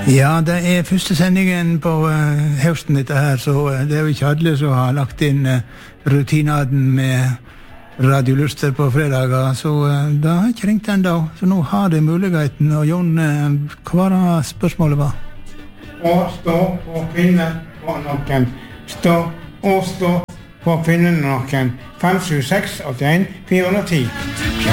Ja, det første sendingen på høsten dette her, så det jo ikke alle som har lagt inn rutinaden med radioluster på fredager, så da har jeg ikke ringt enda, så nå har det muligheten. Og Jon, hva var spørsmålet var? Å stå på pinnen på nakken. Stå på pinnen på nakken. 576 81 410.